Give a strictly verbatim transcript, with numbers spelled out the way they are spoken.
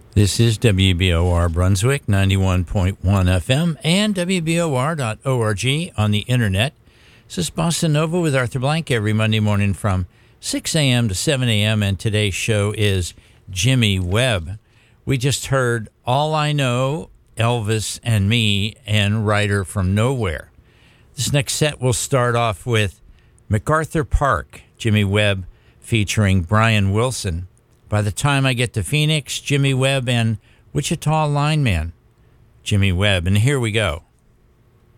This is W B O R Brunswick, ninety-one point one F M, and W B O R dot org on the internet. This is Boston Nova with Arthur Blank every Monday morning from six a.m. to seven a.m., and today's show is Jimmy Webb. We just heard All I Know, Elvis and Me, and Rider from Nowhere. This next set will start off with MacArthur Park, Jimmy Webb featuring Brian Wilson. By the Time I Get to Phoenix, Jimmy Webb, and Wichita Lineman, Jimmy Webb. And here we go.